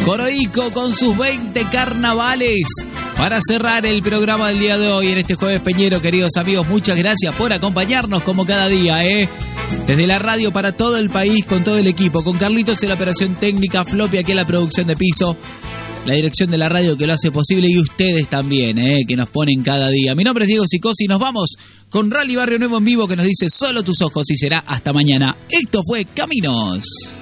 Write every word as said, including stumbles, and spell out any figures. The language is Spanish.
Coroico con sus veinte carnavales. Para cerrar el programa del día de hoy, en este jueves peñero, queridos amigos, muchas gracias por acompañarnos como cada día, ¿eh? Desde la radio para todo el país, con todo el equipo, con Carlitos en la operación técnica, Floppy aquí en la producción de piso, la dirección de la radio que lo hace posible y ustedes también, ¿eh? Que nos ponen cada día. Mi nombre es Diego Sicosi y nos vamos con Rally Barrio Nuevo en vivo que nos dice solo tus ojos y será hasta mañana. Esto fue Caminos.